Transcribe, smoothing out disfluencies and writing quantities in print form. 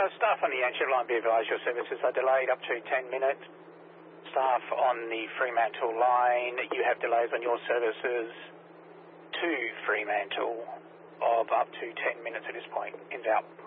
Staff on the Anship line be advised your services are delayed up to 10 minutes. Staff on the Fremantle line, you have delays on your services to Fremantle of up to 10 minutes at this point. Inbound.